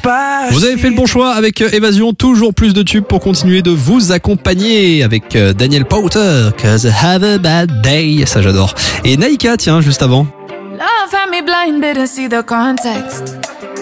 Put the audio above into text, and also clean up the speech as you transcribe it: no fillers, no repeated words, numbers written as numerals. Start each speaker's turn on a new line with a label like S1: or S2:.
S1: Vous avez fait le bon choix avec Évasion, toujours plus de tubes pour continuer de vous accompagner avec Daniel Powter, 'Cause I have a bad day, ça j'adore. Et Naïka, tiens, juste avant.
S2: Love had me blind, didn't see the context.